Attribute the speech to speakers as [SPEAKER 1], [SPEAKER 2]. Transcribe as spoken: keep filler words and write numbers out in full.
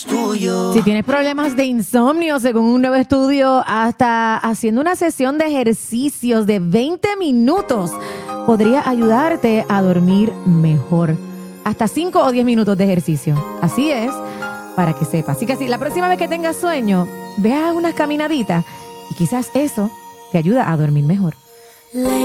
[SPEAKER 1] Si tienes problemas de insomnio, según un nuevo estudio, hasta haciendo una sesión de ejercicios de veinte minutos podría ayudarte a dormir mejor. Hasta cinco o diez minutos de ejercicio. Así es, para que sepas. Así que si la próxima vez que tengas sueño, ve a unas caminaditas y quizás eso te ayuda a dormir mejor.